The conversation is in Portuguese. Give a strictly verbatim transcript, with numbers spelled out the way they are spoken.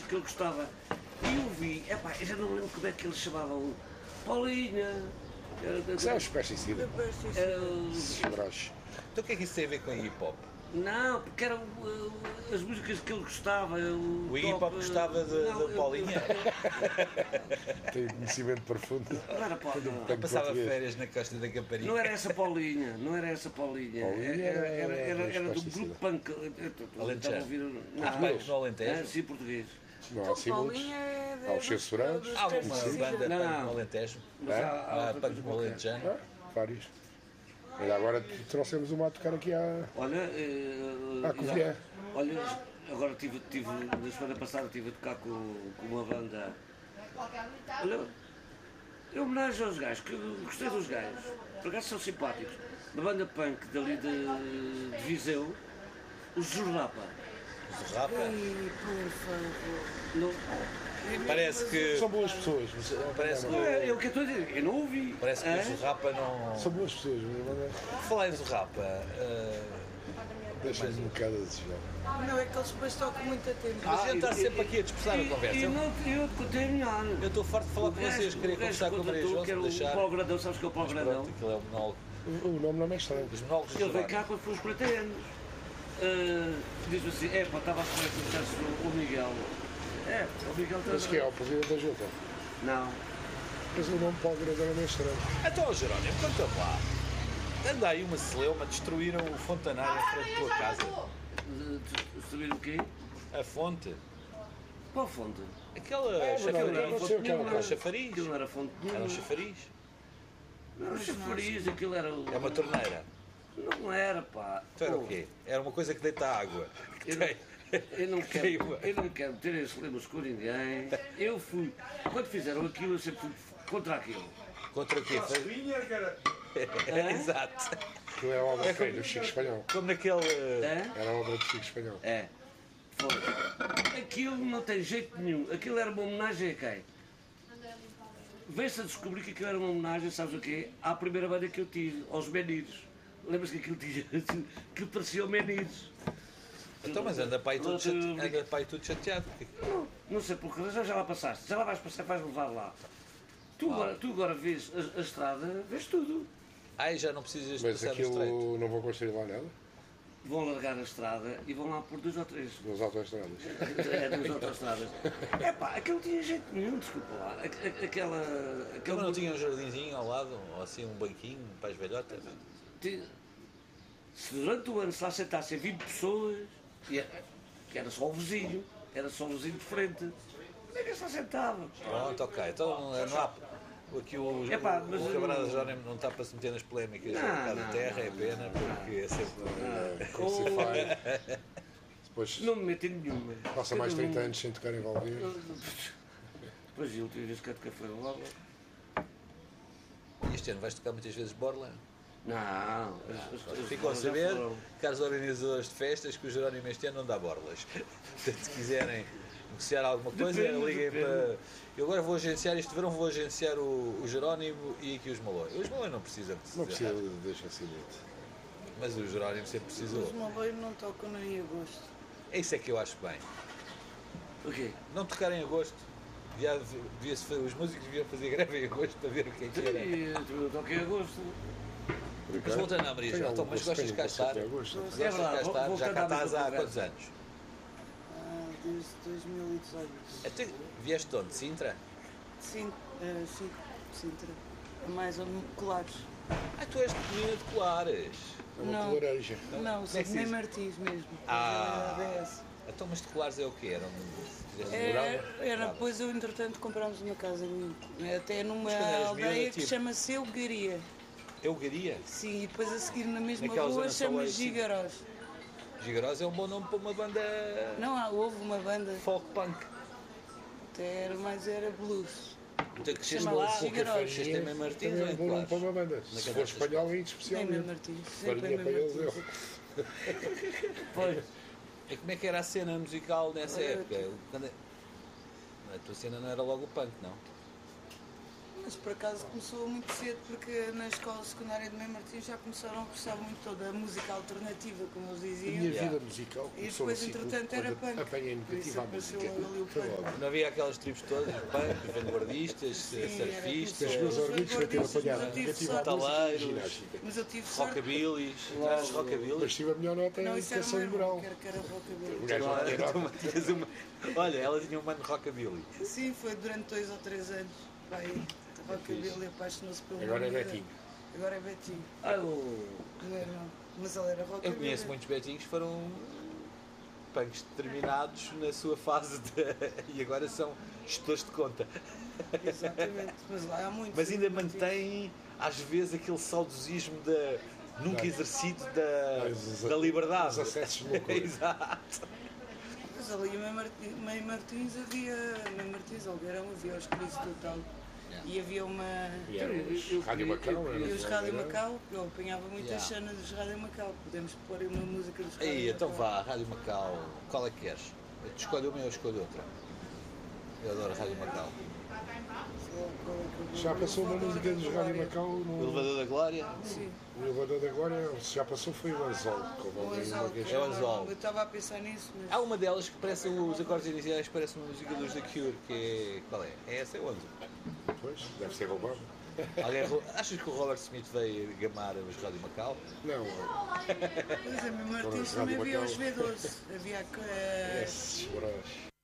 que ele gostava. E eu vi, epá, eu já não lembro como é que eles chamavam. Paulinha. Isso é um pesticida. Então o que é que isso tem a ver com hip hop? Não, porque eram uh, as músicas que ele gostava. O, o hip hop gostava da Paulinha? Tem conhecimento profundo. Não era Paulinha. Eu passava férias na Costa da Caparica. Não era essa Paulinha, não era essa Paulinha. Paulinha era, era, era, era do grupo punk. Alentejano. Não, ah, mas no Alentejo? É, sim, português. Não há assim muitos. Há os censurados. Há alguma banda punk no Alentejo? Há punk no Alentejano? Vários. E agora trouxemos uma a tocar aqui à. Olha, uh, à Covilhã. Olha, agora tive, tive, na semana passada estive a tocar com, com uma banda. Olha, em homenagem aos gajos, que eu gostei dos gajos, por acaso são simpáticos. Uma banda punk dali de, de Viseu, os Jordapa. Os Jordapa? Ai, por favor. Não. Parece que. São boas pessoas. Parece que. É o que eu estou a dizer, eu não ouvi. Parece que é? O Zurrapa não. São boas pessoas, mas. Falar em Zurrapa. Uh... Deixa-me um bocado a desejar. Não, é que eles depois tocam muito a tempo. Mas a gente está sempre aqui a dispersar a conversa. Eu não eu contei melhor. Eu estou farto de falar com vocês, queria conversar com o Maria João. O Paulo Grandão, sabes que é o Paulo Grandão? Aquilo é um monólogo. O nome não é estranho. Os monólogos. Ele veio cá quando foi os quarenta anos. Uh, Diz-me assim, é pá, estava a falar com o Miguel. É, o Miguel está. Mas que é o presidente da Junta? Não. Mas o nome Paulo Grandão é estranho. Então, Jerónimo, conta-me lá. Anda aí uma celeuma, destruíram o fontanário em frente da tua casa. Destruíram o quê? A fonte. Qual fonte? Aquela é, chafariz. Aquela não era chafariz. Aquilo não era fonte nenhuma. Era um chafariz. Não era chafariz, aquilo era... É uma torneira. Não era, pá. Então era o quê? Era uma coisa que deita água. Que eu, tem... eu, não quero, eu não quero ter esses problemas com ninguém. Eu fui... Quando fizeram aquilo, eu sempre fui contra aquilo. Contra o quê? É, exato. Aquilo é a obra é do Chico Espanhol. Como naquele... É? Era a obra do Chico Espanhol. É. Foi. Aquilo não tem jeito nenhum. Aquilo era uma homenagem a quem? Veio-se a descobrir que aquilo era uma homenagem, sabes o quê? À primeira banda que eu tive, aos Meninos. Lembras que aquilo tinha... que parecia Meninos. Então, mas anda para aí tudo, chate... anda para aí tudo chateado. Não, não sei por que razão, já lá passaste. Já lá vais passar, vais levar lá. Tu, agora, tu agora vês a, a estrada, vês tudo. Ai, já não precisas mas passar aquilo no estreito. Não vão construir lá nada? Vão largar a estrada e vão lá por dois ou três. Duas autoestradas. É, duas autoestradas. É pá, aquilo não tinha jeito nenhum, desculpa lá. Aquela... Aquela não tinha um jardinzinho ao lado, ou assim um banquinho para as velhotas? Se durante o ano se lá sentassem vinte pessoas, que era só o vizinho, era só o vizinho de frente, ninguém se lá sentava. Pronto, ok. Então não há... Aqui o, é pá, o, o camarada Jerónimo não está para se meter nas polémicas não, um bocado de terra, não, é pena, não, porque é sempre... Não, depois não me metem nenhuma. Passa mais de trinta anos sem tocar em Valdir. Depois eu tive vezes que tocar foi o Borla. E este ano vais tocar muitas vezes Borla? Não. Ficam a saber, caros organizadores de festas, que o Jerónimo este ano não dá borlas. Portanto, se quiserem negociar alguma coisa, depende, liguem depende. Para... Eu agora vou agenciar, este verão vou agenciar o, o Jerónimo e aqui os Malói. Os Malói não precisam de se Não precisa de deixar assim muito. Mas o Jerónimo sempre precisou. Os Malói não tocam nem em agosto. É isso é que eu acho bem. O quê? Não tocar em agosto. Devia, devia os músicos deviam fazer greve em agosto para ver o que é que era. Sim, eu toco em agosto. Mas voltando à Maria João, então, mas gostas de cá estar? Gostas de cá estar? Já cá estás há quantos anos? Ah, desde dois mil e dezoito. Até, vieste de onde? De Sintra? Sim, uh, sim, Sintra. Mais ou Colares. Ah, tu és de menina de Colares? Não, não, não sou de Mãe Martins mesmo. Ah, então, mas de Colares é o quê? Era, um, era, era depois eu, entretanto, comprámos uma casa até numa aldeia que tipo... chama-se Eugaria. Eugaria? Sim, e depois a seguir na mesma rua chama Gigarós. Gigarós é um bom nome para uma banda... Não, há, houve uma banda... Folk punk. Até era, mas era blues. Então cresceste lá, Gigarós. Cresceste em Mãe Martins ou em Colares? Para uma banda. Se for espanhol, é especialmente. Em Mãe Martins. Sempre em Mãe Martins. Pois. E como é que era a cena musical nessa época? A tua cena não era logo o punk, não? Mas por acaso começou muito cedo, porque na escola secundária de Mãe Martins já começaram a gostar muito toda a música alternativa, como eles A diziam. minha Yeah. vida musical E começou depois, assim, entretanto, era quando punk. apanhei Por isso negativa à apareceu música. ali o Foi punk. logo. Não havia aquelas tribos todas, punk, vanguardistas, surfistas, Os meus orgulhos foi ter Vanguardistas, apanhado mas eu tive negativa à sorte. música e Taleiros. ginástica. Mas eu tive sorte. rockabilis. Tiraste Mas rockabilis? tive a melhor nota Não, em isso era educação o meu liberal. irmão, que era, que era rockabilly. O gajo não tinha nota. Tu tinhas uma- Olha, ela tinha um mano de rockabilly. Sim, foi durante dois ou três anos. Vai, rockabilly, apaixonou-se pelo Agora é mundo. Betinho. Agora é Betinho. Ah, o... Não era, não. Mas ele era rockabilly. Eu conheço muitos betinhos que foram punks determinados na sua fase de... e agora são gestores de conta. Exatamente, mas lá há muitos. Mas ainda muitos. mantém às vezes aquele saudosismo da nunca Não. exercido da, Os- da liberdade. os acessos de loucura. Exato. Mas ali em Mãe Martins, Mãe Martins havia. Mãe Martins Algueirão havia os Cristo Total. E havia uma. E era os Eu- eu Rádio queria- Macau. eu- era E os o Rádio Almeida. Macau, eu apanhava muitas Yeah. cenas dos Rádio Macau. Podemos pôr aí uma música dos Rádio Aí, então Macau. vá, Rádio Macau, qual é que queres? Eu te escolho uma e eu escolho outra. Eu adoro a Rádio Macau. Qual é que eu Já vou- passou uma Elevador música da dos Rádio Glória. Macau O no Elevador da Glória? Sim, no elevador de agora, se já passou foi o Anzol, como o alguém uma Anzol. vez. É o Anzol. Eu estava a pensar nisso, mas. Há uma delas que parece, os acordes iniciais parecem uma música dos The Cure, que é. Qual é? É essa, é o Anzol. Pois, deve ser roubado. Alguém, rou- achas que o Robert Smith veio gamar os Rádio Macau? Não, Pois é, Mãe Martins Rádio também havia Macau. os V doze. Havia. eh, esses bros.